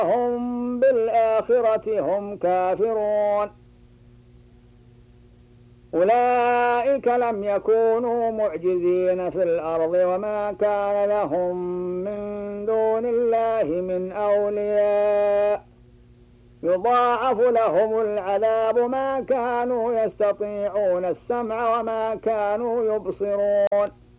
هم بالآخرة هم كافرون. أولئك لم يكونوا معجزين في الأرض وما كان لهم من دون الله من أولياء يضاعف لهم العذاب ما كانوا يستطيعون السمع وما كانوا يبصرون.